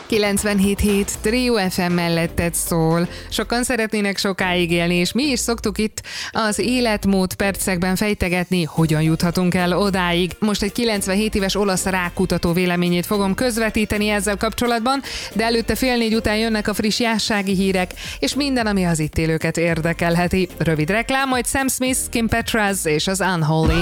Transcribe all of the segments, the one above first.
97.7 Trio FM melletted szól. Sokan szeretnének sokáig élni, és mi is szoktuk itt az életmód percekben fejtegetni, hogyan juthatunk el odáig. Most egy 97 éves olasz rákutató véleményét fogom közvetíteni ezzel kapcsolatban, de előtte 3:30 után jönnek a friss jássági hírek, és minden, ami az itt élőket érdekelheti. Rövid reklám, majd Sam Smith, Kim Petras és az Unholy.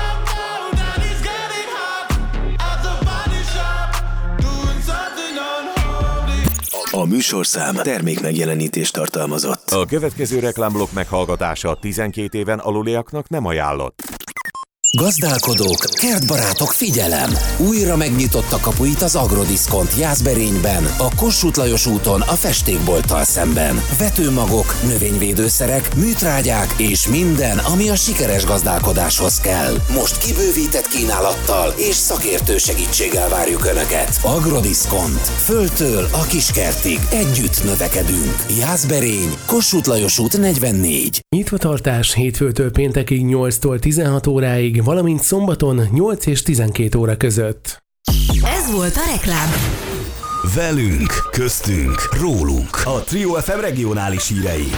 A műsorszám termékmegjelenítést tartalmazott. A következő reklámblokk meghallgatása 12 éven aluliaknak nem ajánlott. Gazdálkodók, kertbarátok, figyelem! Újra megnyitotta kapuit az Agrodiszkont Jászberényben, a Kossuth Lajos úton a festékbolttal szemben. Vetőmagok, növényvédőszerek, műtrágyák és minden, ami a sikeres gazdálkodáshoz kell. Most kibővített kínálattal és szakértő segítséggel várjuk Önöket. Agrodiszkont. Földtől a kiskertig együtt növekedünk. Jászberény, Kossuth Lajos út 44. Nyitvatartás hétfőtől péntekig 8-tól 16 óráig, valamint szombaton 8 és 12 óra között. Ez volt a reklám. Velünk, köztünk, rólunk. A Trio FM regionális hírei.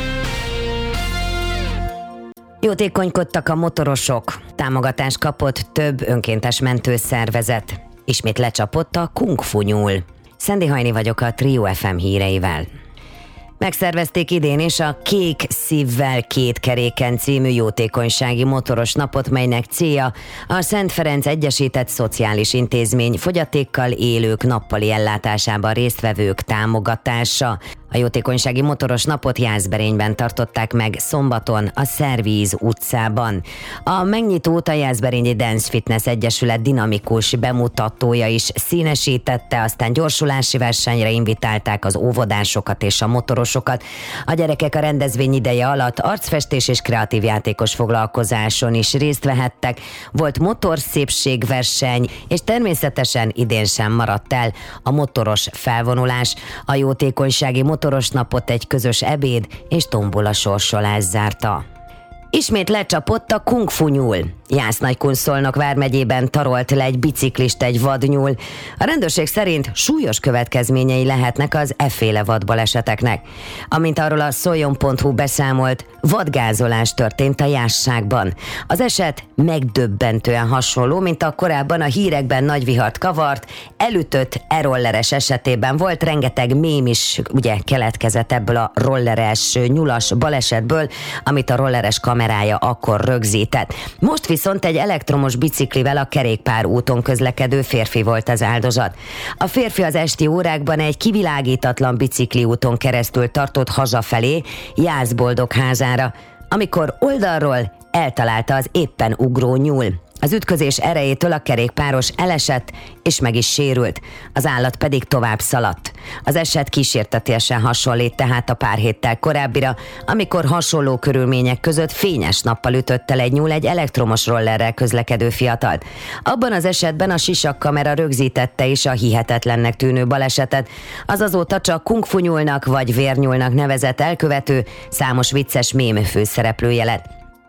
Jótékonykodtak a motorosok. Támogatást kapott több önkéntes mentőszervezet. Ismét lecsapott a Kung Fu nyúl. Szendi Hajni vagyok a Trio FM híreivel. Megszervezték idén is a Kék szívvel két keréken című jótékonysági motoros napot, melynek célja a Szent Ferenc Egyesített Szociális Intézmény fogyatékkal élők nappali ellátásában résztvevők támogatása. A jótékonysági motoros napot Jászberényben tartották meg szombaton a Szervíz utcában. A megnyitót a Jászberényi Dance Fitness Egyesület dinamikus bemutatója is színesítette, aztán gyorsulási versenyre invitálták az óvodásokat és a motorosokat. A gyerekek a rendezvény ideje alatt arcfestés és kreatív játékos foglalkozáson is részt vehettek. Volt motorszépségverseny, és természetesen idén sem maradt el a motoros felvonulás. A jótékonysági motoros napot egy közös ebéd és tombola sorsolás zárta. Ismét lecsapott a Kung Fu nyúl. Jász-Nagykun-Szolnok vármegyében tarolt le egy biciklist egy vadnyúl. A rendőrség szerint súlyos következményei lehetnek az efféle vadbaleseteknek. Amint arról a szoljon.hu beszámolt, vadgázolás történt a Jászságban. Az eset megdöbbentően hasonló, mint a korábban a hírekben nagy vihart kavart, elütött e-rolleres esetében volt, rengeteg mém is ugye keletkezett ebből a rolleres nyulas balesetből, amit a rolleres kamerája akkor rögzített. Most viszont egy elektromos biciklivel a kerékpár úton közlekedő férfi volt az áldozat. A férfi az esti órákban egy kivilágítatlan bicikli úton keresztül tartott hazafelé Jász-Boldogházára, amikor oldalról eltalálta az éppen ugró nyúl. Az ütközés erejétől a kerékpáros elesett és meg is sérült, az állat pedig tovább szaladt. Az eset kísértetiesen hasonlít tehát a pár héttel korábbira, amikor hasonló körülmények között fényes nappal ütött el egy nyúl egy elektromos rollerrel közlekedő fiatalt. Abban az esetben a sisakkamera rögzítette is a hihetetlennek tűnő balesetet. Az azóta csak Kung Fu nyúlnak vagy vérnyúlnak nevezett elkövető számos vicces mém főszereplője lett.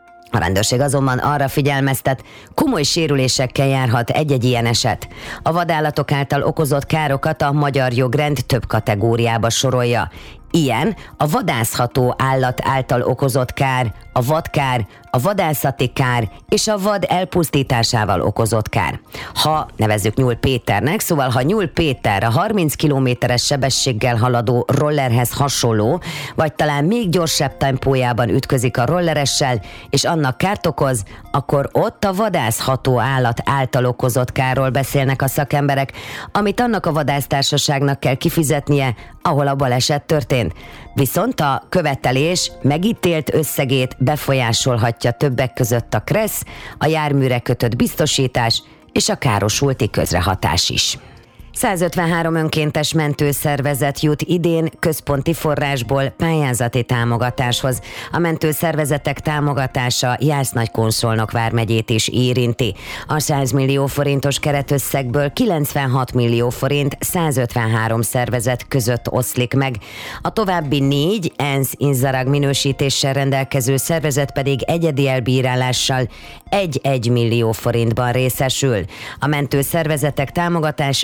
A rendőrség azonban arra figyelmeztet, komoly sérülésekkel járhat egy-egy ilyen eset. A vadállatok által okozott károkat a magyar jogrend több kategóriába sorolja. Ilyen a vadászható állat által okozott kár, a vadkár, a vadászati kár és a vad elpusztításával okozott kár. Ha nevezzük Nyúl Péternek, szóval ha Nyúl Péter a 30 km/s sebességgel haladó rollerhez hasonló, vagy talán még gyorsabb tempójában ütközik a rolleressel, és annak kárt okoz, akkor ott a vadászható állat által okozott kárról beszélnek a szakemberek, amit annak a vadásztársaságnak kell kifizetnie, ahol a baleset történt. Viszont a követelés megítélt összegét befolyásolhatja többek között a KRESZ, a járműre kötött biztosítás és a károsulti közrehatás is. 153 önkéntes mentőszervezet jut idén központi forrásból pályázati támogatáshoz. A mentőszervezetek támogatása Jász-Nagykun-Szolnok vármegyét is érinti. A 100 millió forintos keretösszegből 96 millió forint 153 szervezet között oszlik meg. A további 4 ENSZ Inzarag minősítéssel rendelkező szervezet pedig egyedi elbírálással 1 millió forintban részesül. A mentőszervezetek támogatása kapcsán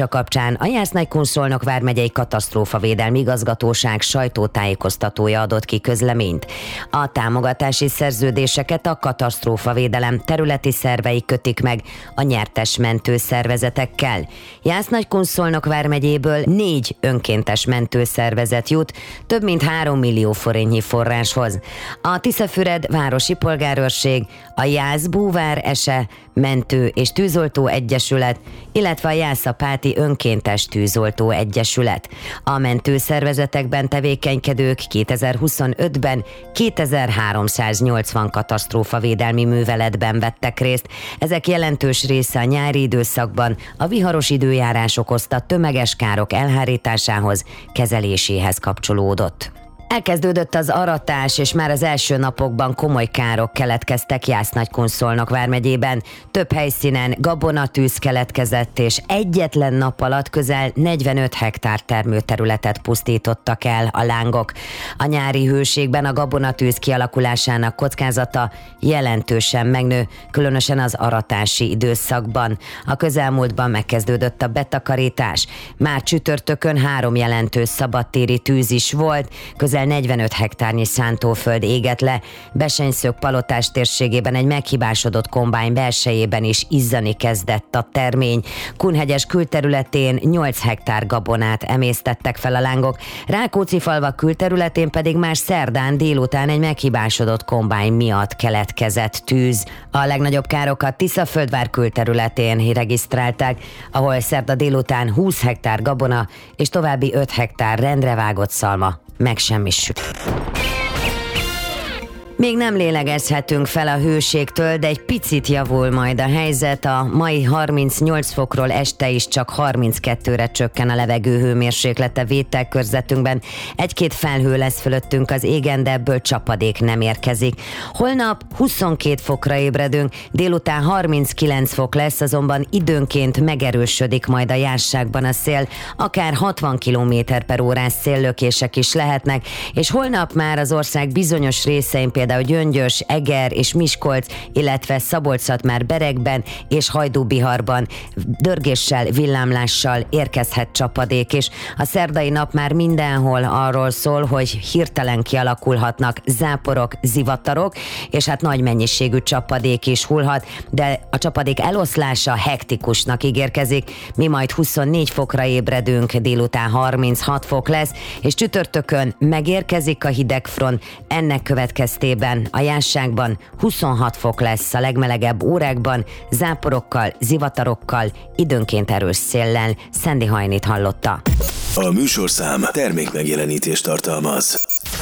délután a Jász-Nagykun-Szolnok vármegyei katasztrófavédelmi igazgatóság sajtótájékoztatója adott ki közleményt. A támogatási szerződéseket a katasztrófavédelem területi szervei kötik meg a nyertes mentőszervezetekkel. Jász-Nagykun-Szolnok vármegyéből 4 önkéntes mentőszervezet jut több mint 3 millió forintnyi forráshoz. A Tiszafüred városi polgárőrség, a Jász-Búvár-Ese Mentő és Tűzoltó Egyesület, illetve a Jászapáti Önkéntes Tűzoltó Egyesület. A mentőszervezetekben tevékenykedők 2025-ben 2380 katasztrófavédelmi műveletben vettek részt. Ezek jelentős része a nyári időszakban a viharos időjárás okozta tömeges károk elhárításához, kezeléséhez kapcsolódott. Elkezdődött az aratás, és már az első napokban komoly károk keletkeztek Jász-Nagykun-Szolnok vármegyében. Több helyszínen gabonatűz keletkezett, és egyetlen nap alatt közel 45 hektár termőterületet pusztítottak el a lángok. A nyári hőségben a gabonatűz kialakulásának kockázata jelentősen megnő, különösen az aratási időszakban. A közelmúltban megkezdődött a betakarítás. Már csütörtökön 3 jelentős szabadtéri tűz is volt, közel 45 hektárnyi szántóföld égett le. Besenyszög-Palotás térségében egy meghibásodott kombány belsejében is izzani kezdett a termény. Kunhegyes külterületén 8 hektár gabonát emésztettek fel a lángok, Rákóczifalvak külterületén pedig már szerdán délután egy meghibásodott kombány miatt keletkezett tűz. A legnagyobb károkat Tiszaföldvár külterületén regisztrálták, ahol szerda délután 20 hektár gabona és további 5 hektár rendre vágott szalma megsemmisült. Még nem lélegezhetünk fel a hőségtől, de egy picit javul majd a helyzet. A mai 38 fokról este is csak 32-re csökken a levegő hőmérséklete vételkörzetünkben. Egy-két felhő lesz fölöttünk az égen, de ebből csapadék nem érkezik. Holnap 22 fokra ébredünk, délután 39 fok lesz, azonban időnként megerősödik majd a jásságban a szél, akár 60 km/órás széllökések is lehetnek, és holnap már az ország bizonyos részein, például Gyöngyös, Eger és Miskolc, illetve Szabolcs-Szatmár-Beregben és Hajdú-Biharban dörgéssel, villámlással érkezhet csapadék, és a szerdai nap már mindenhol arról szól, hogy hirtelen kialakulhatnak záporok, zivatarok, és hát nagy mennyiségű csapadék is hullhat, de a csapadék eloszlása hektikusnak ígérkezik. Mi majd 24 fokra ébredünk, délután 36 fok lesz, és csütörtökön megérkezik a hidegfront, ennek következtében a jásságban 26 fok lesz a legmelegebb órákban, záporokkal, zivatarokkal, időnként erős széllel. Szendi Hajnit hallotta. A műsorszám termékmegjelenítést tartalmaz.